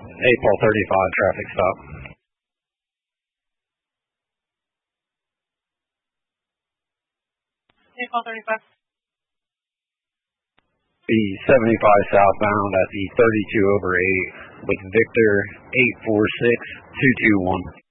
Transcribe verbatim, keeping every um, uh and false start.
eight Paul thirty-five, traffic stop. eight Paul thirty-five. The seventy-five southbound at the thirty-two over eight with Victor eight four six two two one.